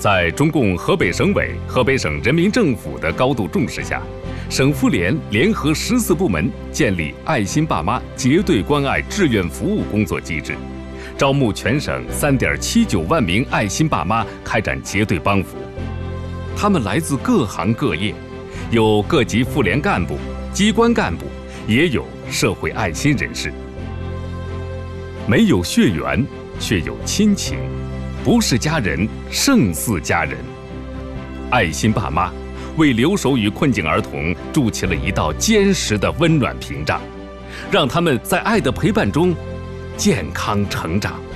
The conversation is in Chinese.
在中共河北省委、河北省人民政府的高度重视下，省妇联联合14部门建立爱心爸妈结对关爱志愿服务工作机制，招募全省3.79万名爱心爸妈开展结对帮扶。他们来自各行各业，有各级妇联干部、机关干部，也有社会爱心人士。没有血缘，却有亲情，不是家人胜似家人。爱心爸妈为留守与困境儿童筑起了一道坚实的温暖屏障，让他们在爱的陪伴中健康成长。